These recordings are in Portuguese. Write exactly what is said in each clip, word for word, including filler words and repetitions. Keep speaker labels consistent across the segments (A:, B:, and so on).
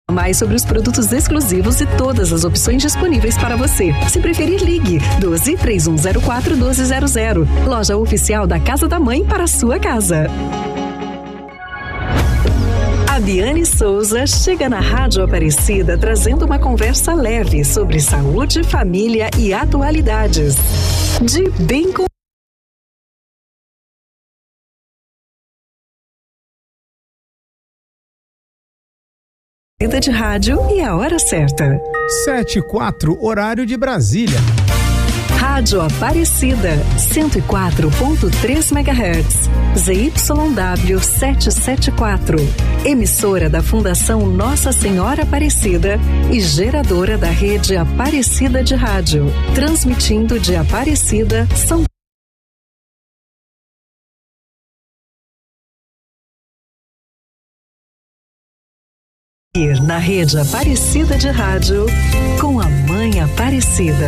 A: Mais sobre os produtos exclusivos e todas as opções disponíveis para você. Se preferir, ligue doze, três um zero quatro, doze zero zero. Loja oficial da Casa da Mãe para a sua casa. A Biane Souza chega na Rádio Aparecida trazendo uma conversa leve sobre saúde, família e atualidades. De bem com de rádio e a hora certa.
B: sete e quatro, horário de Brasília.
A: Rádio Aparecida, cento e quatro ponto três megahertz, Z Y W setecentos e setenta e quatro. Emissora da Fundação Nossa Senhora Aparecida e geradora da rede Aparecida de Rádio. Transmitindo de Aparecida, São Paulo. Na rede Aparecida de Rádio, com a Mãe Aparecida.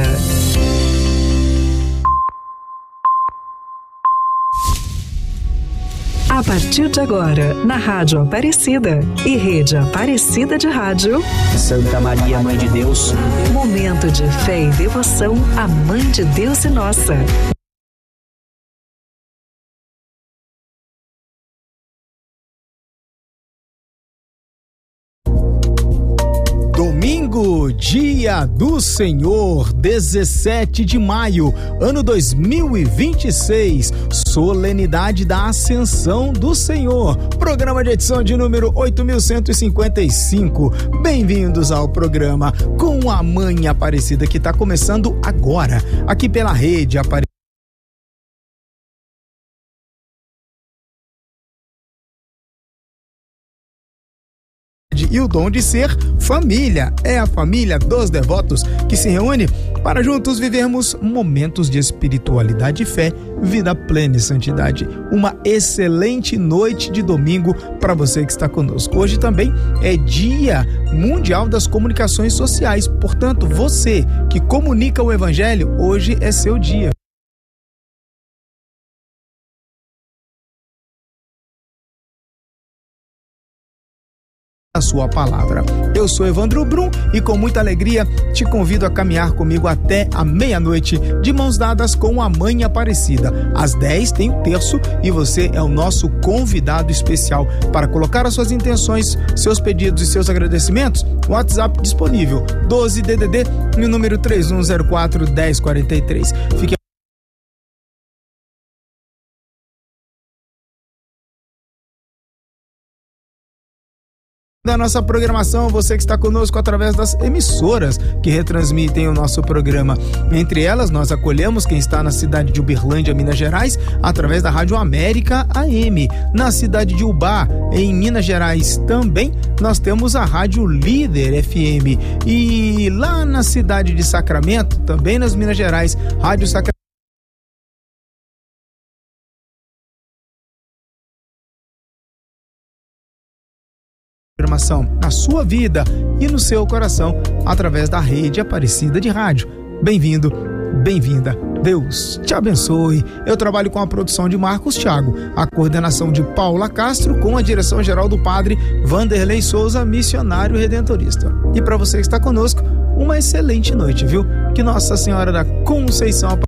A: A partir de agora, na Rádio Aparecida e rede Aparecida de Rádio,
C: Santa Maria, Mãe de Deus,
A: momento de fé e devoção à Mãe de Deus e Nossa.
B: Domingo, dia do Senhor, dezessete de maio, ano dois mil e vinte e seis, solenidade da Ascensão do Senhor, programa de edição de número oito mil cento e cinquenta e cinco. Bem-vindos ao programa com a Mãe Aparecida, que está começando agora, aqui pela rede Aparecida. E o dom de ser família. É a família dos devotos que se reúne para juntos vivermos momentos de espiritualidade e fé, vida plena e santidade. Uma excelente noite de domingo para você que está conosco. Hoje também é Dia Mundial das Comunicações Sociais. Portanto, você que comunica o Evangelho, hoje é seu dia. A sua palavra. Eu sou Evandro Brum e com muita alegria te convido a caminhar comigo até a meia-noite, de mãos dadas com a Mãe Aparecida. Às dez tem o terço e você é o nosso convidado especial para colocar as suas intenções, seus pedidos e seus agradecimentos. WhatsApp disponível doze D D D no número três um zero quatro, um zero quatro três. Fique da nossa programação, você que está conosco através das emissoras que retransmitem o nosso programa. Entre elas, nós acolhemos quem está na cidade de Uberlândia, Minas Gerais, através da Rádio América A M. Na cidade de Ubá, em Minas Gerais, também nós temos a Rádio Líder F M. E lá na cidade de Sacramento, também nas Minas Gerais, Rádio Sacramento. Na sua vida e no seu coração, através da rede Aparecida de Rádio. Bem-vindo, bem-vinda. Deus te abençoe. Eu trabalho com a produção de Marcos Thiago, a coordenação de Paula Castro, com a direção geral do padre Vanderlei Souza, missionário redentorista. E para você que está conosco, uma excelente noite, viu? Que Nossa Senhora da Conceição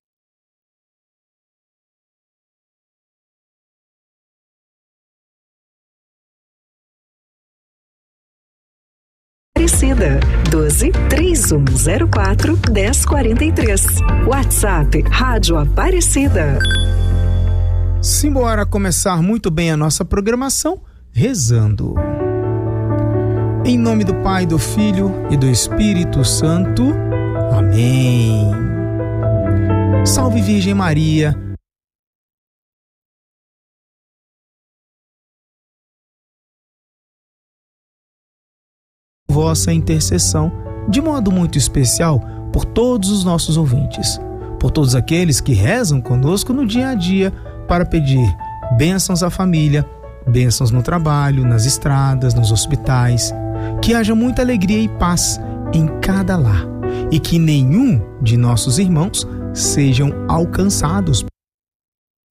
A: Aparecida, doze, três um zero quatro, um zero quatro três. WhatsApp Rádio Aparecida.
B: Simbora começar muito bem a nossa programação rezando. Em nome do Pai, do Filho e do Espírito Santo. Amém. Salve Virgem Maria. Vossa intercessão, de modo muito especial, por todos os nossos ouvintes, por todos aqueles que rezam conosco no dia a dia para pedir bênçãos à família, bênçãos no trabalho, nas estradas, nos hospitais, que haja muita alegria e paz em cada lar e que nenhum de nossos irmãos sejam alcançados